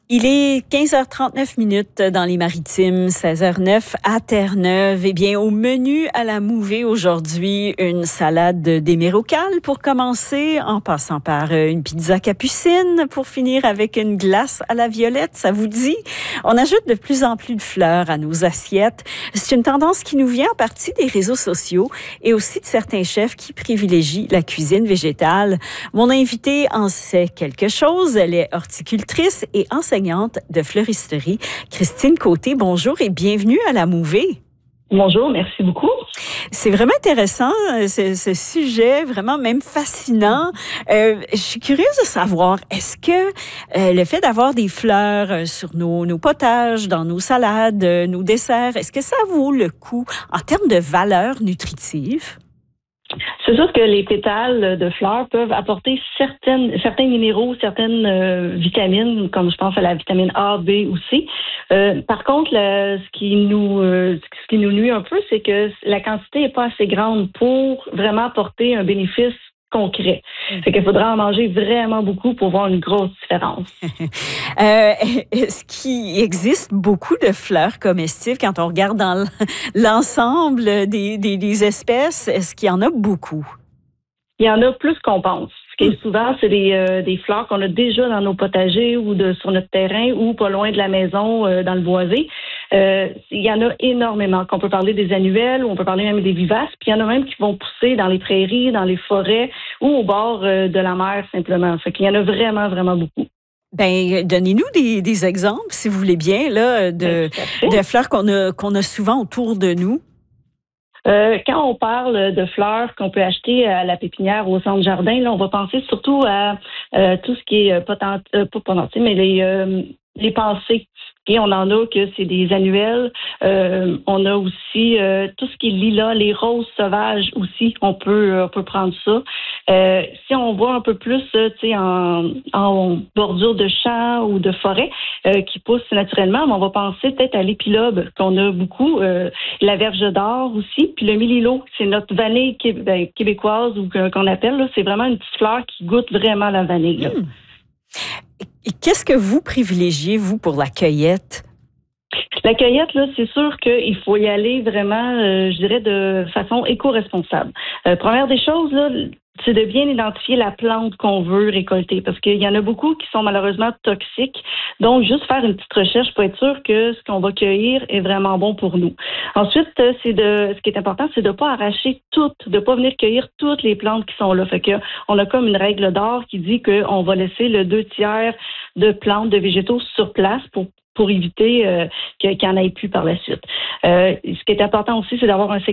Il est 15h39 dans les Maritimes, 16h09 à Terre-Neuve. Eh bien, au menu à la mouvée aujourd'hui, une salade d'émeraucale pour commencer, en passant par une pizza capucine pour finir avec une glace à la violette. Ça vous dit? On ajoute de plus en plus de fleurs à nos assiettes. C'est une tendance qui nous vient en partie des réseaux sociaux et aussi de certains chefs qui privilégient la cuisine végétale. Mon invitée en sait quelque chose. Elle est horticultrice et enseignante de fleuristerie. Christine Côté, bonjour et bienvenue à la mouvée. Bonjour, merci beaucoup. C'est vraiment intéressant, ce sujet, vraiment même fascinant. Je suis curieuse de savoir, est-ce que le fait d'avoir des fleurs sur nos potages, dans nos salades, nos desserts, est-ce que ça vaut le coup en termes de valeur nutritive? C'est sûr que les pétales de fleurs peuvent apporter certains minéraux, certaines vitamines, comme je pense à la vitamine A, B ou C. Par contre, ce qui nous nuit un peu, c'est que la quantité n'est pas assez grande pour vraiment apporter un bénéfice concret. Fait qu'il faudra en manger vraiment beaucoup pour voir une grosse différence. Est-ce qu'il existe beaucoup de fleurs comestibles quand on regarde dans l'ensemble des espèces? Est-ce qu'il y en a beaucoup? Il y en a plus qu'on pense. Ce qui est souvent, c'est des fleurs qu'on a déjà dans nos potagers ou sur notre terrain ou pas loin de la maison, dans le boisé. Il y en a énormément. Qu'on peut parler des annuelles ou on peut parler même des vivaces. Puis il y en a même qui vont pousser dans les prairies, dans les forêts ou au bord de la mer simplement. Fait qu'il y en a vraiment, vraiment beaucoup. Ben, donnez-nous des exemples, si vous voulez bien, là, de fleurs qu'on a souvent autour de nous. Quand on parle de fleurs qu'on peut acheter à la pépinière au centre jardin, là, on va penser surtout à tout ce qui est pas potentiel, mais les pensées. Et on en a que c'est des annuelles. On a aussi tout ce qui est lilas, les roses sauvages aussi. On peut prendre ça. Si on voit un peu plus, en bordure de champs ou de forêt qui poussent naturellement, on va penser peut-être à l'épilobe qu'on a beaucoup, la verge d'or aussi, puis le mélilo, c'est notre vanille québécoise ou qu'on appelle. Là, c'est vraiment une petite fleur qui goûte vraiment la vanille. Là. Et qu'est-ce que vous privilégiez, vous, pour la cueillette? La cueillette, là, c'est sûr qu'il faut y aller vraiment, je dirais, de façon éco-responsable. Première des choses, là, c'est de bien identifier la plante qu'on veut récolter parce qu'il y en a beaucoup qui sont malheureusement toxiques. Donc, juste faire une petite recherche pour être sûr que ce qu'on va cueillir est vraiment bon pour nous. Ensuite, ce qui est important, c'est de ne pas arracher toutes, de ne pas venir cueillir toutes les plantes qui sont là. Fait que on a comme une règle d'or qui dit qu'on va laisser le 2/3 de plantes, de végétaux sur place pour éviter qu'il n'y en ait plus par la suite. Ce qui est important aussi, c'est d'avoir un